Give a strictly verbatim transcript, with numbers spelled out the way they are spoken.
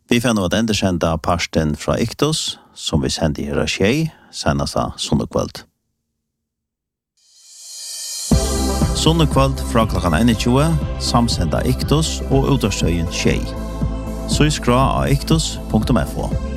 Vi får nå at enda kjenta parsten fra Iktos, som vi sender her av tjej, senast av Sonnekvöld. Sonnekvöld fra klokkan tjugoen, samsenda Iktos og utårstøyen tjej. Så skra av iktos punktum f o.